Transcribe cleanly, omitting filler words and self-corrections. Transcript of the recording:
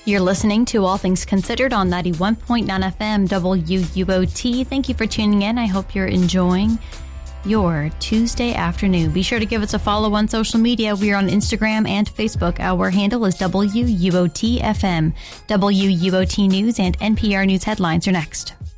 You're listening to All Things Considered on 91.9 FM WUOT. Thank you for tuning in. I hope you're enjoying your Tuesday afternoon. Be sure to give us a follow on social media. We are on Instagram and Facebook. Our handle is WUOT FM. WUOT News and NPR News headlines are next.